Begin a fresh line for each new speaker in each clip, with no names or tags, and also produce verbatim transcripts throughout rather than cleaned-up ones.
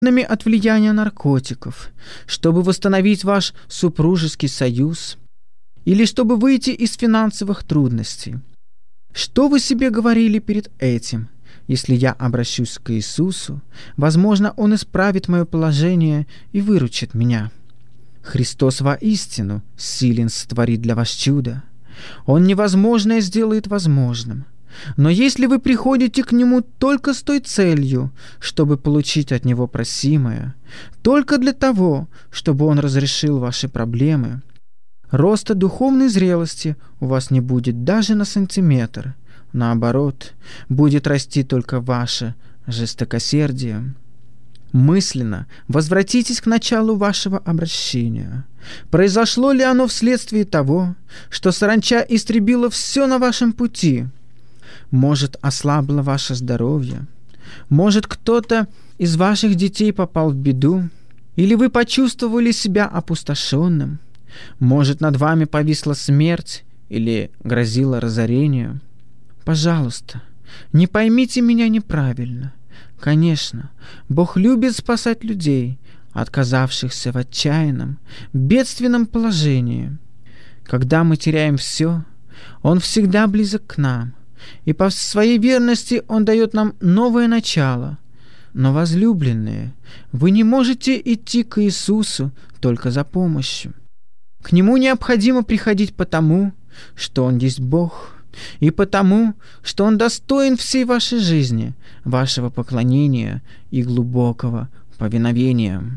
от влияния наркотиков, чтобы восстановить ваш супружеский союз или чтобы выйти из финансовых трудностей. Что вы себе говорили перед этим? Если я обращусь к Иисусу, возможно, Он исправит мое положение и выручит меня. Христос воистину силен сотворить для вас чудо. Он невозможное сделает возможным. Но если вы приходите к Нему только с той целью, чтобы получить от Него просимое, только для того, чтобы Он разрешил ваши проблемы, роста духовной зрелости у вас не будет даже на сантиметр. Наоборот, будет расти только ваше жестокосердие. Мысленно возвратитесь к началу вашего обращения. Произошло ли оно вследствие того, что саранча истребила все на вашем пути? Может, ослабло ваше здоровье? Может, кто-то из ваших детей попал в беду? Или вы почувствовали себя опустошенным? Может, над вами повисла смерть или грозило разорение? Пожалуйста, не поймите меня неправильно. Конечно, Бог любит спасать людей, отказавшихся в отчаянном, бедственном положении. Когда мы теряем все, Он всегда близок к нам, и по своей верности Он дает нам новое начало. Но, возлюбленные, вы не можете идти к Иисусу только за помощью. К Нему необходимо приходить потому, что Он есть Бог, и потому, что Он достоин всей вашей жизни, вашего поклонения и глубокого повиновения.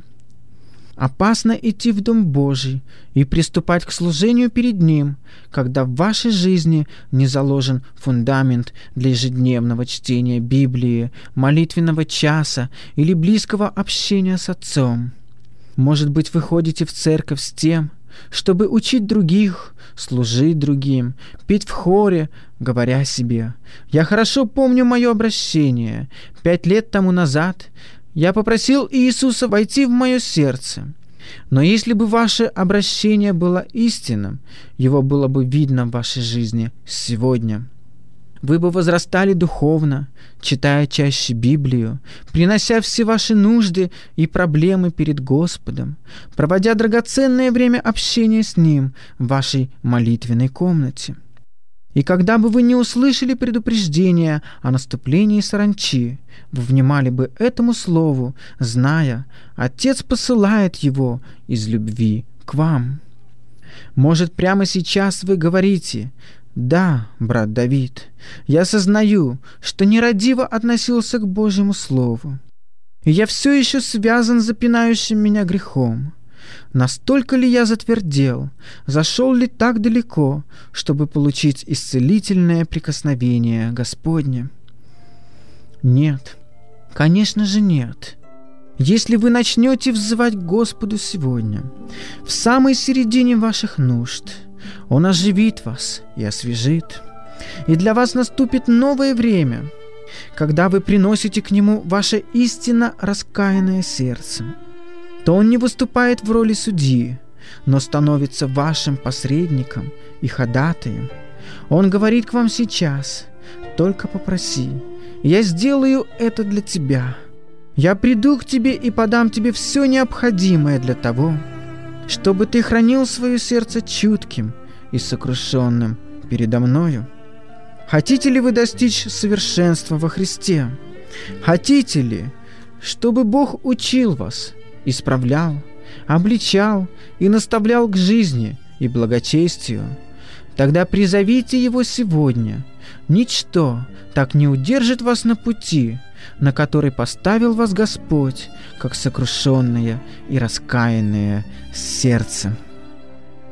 Опасно идти в Дом Божий и приступать к служению перед Ним, когда в вашей жизни не заложен фундамент для ежедневного чтения Библии, молитвенного часа или близкого общения с Отцом. Может быть, вы ходите в церковь с тем, чтобы учить других, служить другим, петь в хоре, говоря себе: «Я хорошо помню мое обращение. Пять лет тому назад я попросил Иисуса войти в мое сердце». Но если бы ваше обращение было истинным, его было бы видно в вашей жизни сегодня. Вы бы возрастали духовно, читая чаще Библию, принося все ваши нужды и проблемы перед Господом, проводя драгоценное время общения с Ним в вашей молитвенной комнате. И когда бы вы не услышали предупреждения о наступлении саранчи, вы внимали бы этому слову, зная, Отец посылает его из любви к вам. Может, прямо сейчас вы говорите: «Да, брат Давид, я сознаю, что нерадиво относился к Божьему Слову, и я все еще связан с запинающим меня грехом. Настолько ли я затвердел, зашел ли так далеко, чтобы получить исцелительное прикосновение Господне?» Нет, конечно же нет. Если вы начнете взывать к Господу сегодня, в самой середине ваших нужд, Он оживит вас и освежит. И для вас наступит новое время, когда вы приносите к Нему ваше истинно раскаянное сердце. То Он не выступает в роли судьи, но становится вашим посредником и ходатаем. Он говорит к вам сейчас: «Только попроси, я сделаю это для тебя. Я приду к тебе и подам тебе все необходимое для того, чтобы ты хранил свое сердце чутким и сокрушенным передо мною». Хотите ли вы достичь совершенства во Христе? Хотите ли, чтобы Бог учил вас, исправлял, обличал и наставлял к жизни и благочестию? Тогда призовите Его сегодня. Ничто так не удержит вас на пути, на который поставил вас Господь, как сокрушенное и раскаянное сердце.